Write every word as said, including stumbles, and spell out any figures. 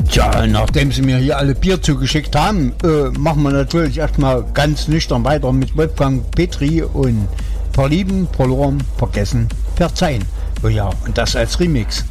Tja, nachdem sie mir hier alle Bier zugeschickt haben, äh, machen wir natürlich erstmal ganz nüchtern weiter mit Wolfgang Petri und Verlieben, Verloren, Vergessen, Verzeihen. Oh ja, und das als Remix.